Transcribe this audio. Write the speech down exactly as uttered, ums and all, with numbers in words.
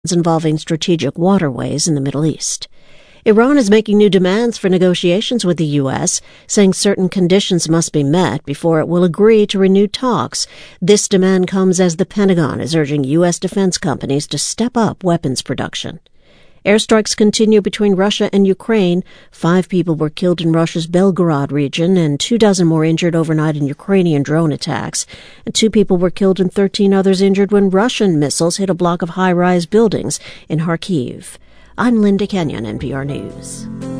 involving strategic waterways in the Middle East. Iran is making new demands for negotiations with the U S, saying certain conditions must be met before it will agree to renewed talks. This demand comes as the Pentagon is urging U S defense companies to step up weapons production. Airstrikes continue between Russia and Ukraine. Five people were killed in Russia's Belgorod region and two dozen more injured overnight in Ukrainian drone attacks. And two people were killed and thirteen others injured when Russian missiles hit a block of high-rise buildings in Kharkiv. I'm Linda Kenyon, N P R News.